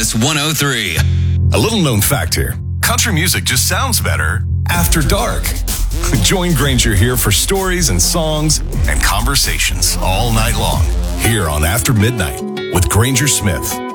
Kiss 103. A little known fact here. Country music just sounds better after dark. Join Granger here for stories and songs and conversations all night long here on After Midnight with Granger Smith.